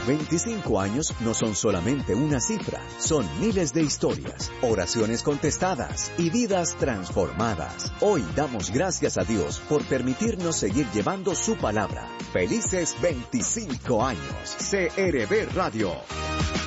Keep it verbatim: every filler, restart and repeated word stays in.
veinticinco años no son solamente una cifra, son miles de historias, oraciones contestadas y vidas transformadas. Hoy damos gracias a Dios por permitirnos seguir llevando su palabra. Felices veinticinco años. C R B Radio.